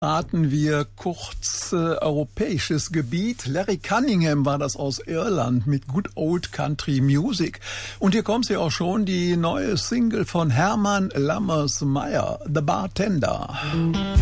Raten wir kurz europäisches Gebiet. Larry Cunningham war das aus Irland mit Good Old Country Music. Und hier kommt sie auch schon, die neue Single von Hermann Lammers-Meyer, The Bartender.